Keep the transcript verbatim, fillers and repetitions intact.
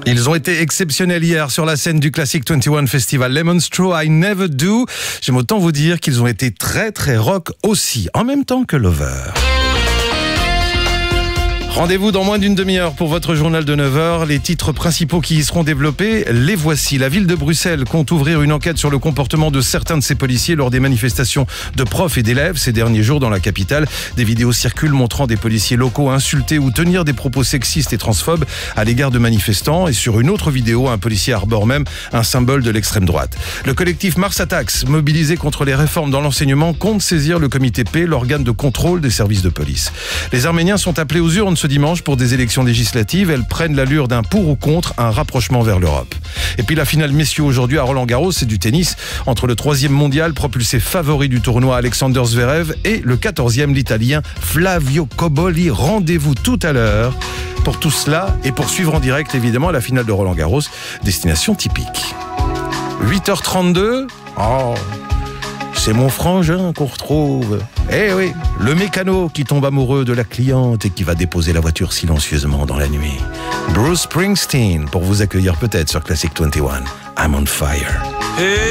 Ils ont été exceptionnels hier sur la scène du Classic vingt et un Festival. Lemon Straw, I Never Do. J'aime autant vous dire qu'ils ont été très très rock aussi, en même temps que Lover. Rendez-vous dans moins d'une demi-heure pour votre journal de neuf heures. Les titres principaux qui y seront développés, les voici. La ville de Bruxelles compte ouvrir une enquête sur le comportement de certains de ses policiers lors des manifestations de profs et d'élèves ces derniers jours dans la capitale. Des vidéos circulent montrant des policiers locaux insulter ou tenir des propos sexistes et transphobes à l'égard de manifestants. Et sur une autre vidéo, un policier arbore même un symbole de l'extrême droite. Le collectif Mars Attacks, mobilisé contre les réformes dans l'enseignement, compte saisir le comité P, l'organe de contrôle des services de police. Les Arméniens sont appelés aux urnes ce dimanche pour des élections législatives. Elles prennent l'allure d'un pour ou contre, un rapprochement vers l'Europe. Et puis la finale messieurs aujourd'hui à Roland-Garros, c'est du tennis entre le troisième mondial propulsé favori du tournoi Alexander Zverev et le quatorzième l'Italien Flavio Cobolli. Rendez-vous tout à l'heure pour tout cela et pour suivre en direct évidemment la finale de Roland-Garros, destination typique. huit heures trente-deux, oh, c'est mon frangin qu'on retrouve. Eh oui, le mécano qui tombe amoureux de la cliente et qui va déposer la voiture silencieusement dans la nuit. Bruce Springsteen pour vous accueillir peut-être sur Classic vingt et un. I'm on fire.